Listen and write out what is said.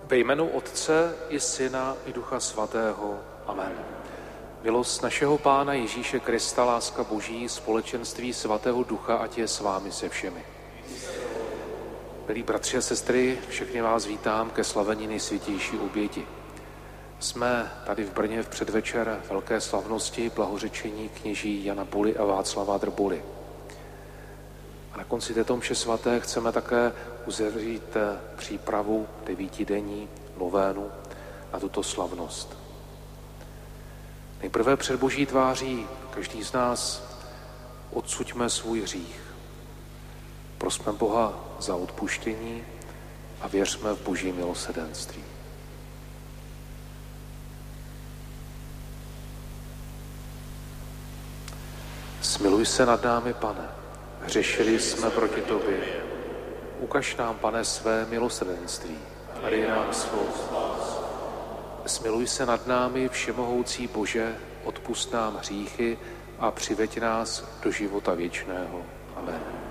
Ve jménu Otce i Syna i Ducha Svatého. Amen. Milost našeho Pána Ježíše Krista, láska Boží, společenství Svatého Ducha, ať je s vámi se všemi. Milí bratři a sestry, všechny vás vítám ke slavení nejsvětější oběti. Jsme tady v Brně v předvečer velké slavnosti blahořečení kněží Jana Buly a Václava Drbuly. A na konci této mše svaté chceme také uzavřít přípravu 9denní novénu na tuto slavnost. Nejprve před Boží tváří každý z nás odsuďme svůj hřích. Prosme Boha za odpuštění a věřme v Boží milosrdenství. Smiluj se nad námi, Pane. Hřešili jsme proti tobě. Ukaž nám, Pane, své milosrdenství a dej nám svou spásu. Smiluj se nad námi, všemohoucí Bože, odpusť nám hříchy a přiveď nás do života věčného. Amen.